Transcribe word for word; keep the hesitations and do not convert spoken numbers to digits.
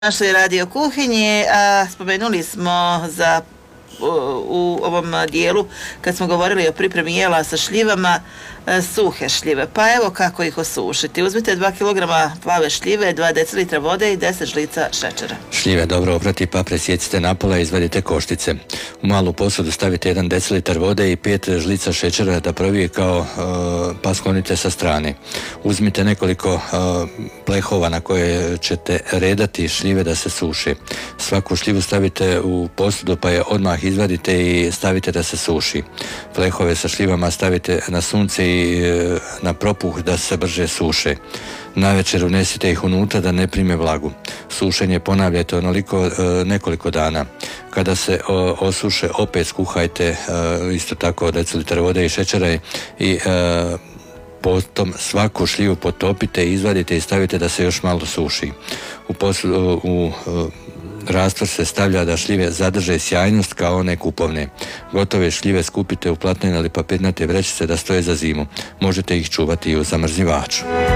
našoj radio kuhinji, a spomenuli smo za u, u ovom dijelu kad smo govorili o pripremi jela sa šljivama, suhe šljive. Pa evo kako ih osušiti. Uzmite dva kilograma plave šljive, dva decilitra vode i deset žlica šećera. Šljive dobro oprati pa presjecite napola i izvadite koštice. U malu posudu stavite jedan decilitar vode i pet žlica šećera da provije kao uh, pa sklonite sa strane. Uzmite nekoliko uh, plehova na koje ćete redati šljive da se suši. Svaku šljivu stavite u posudu pa je odmah izvadite i stavite da se suši. Plehove sa šljivama stavite na sunce i na propuh da se brže suše. Navečer unesite ih unutra da ne prime vlagu. Sušenje ponavljajte onoliko nekoliko dana. Kada se osuše opet skuhajte isto tako decilitar vode i šećera i potom svaku šljivu potopite, izvadite i stavite da se još malo suši. U, poslu, u rastvor se stavlja da šljive zadrže sjajnost kao one kupovne. Gotove šljive skupite u platnene ili papirnate vrećice da stoje za zimu. Možete ih čuvati i u zamrzivaču.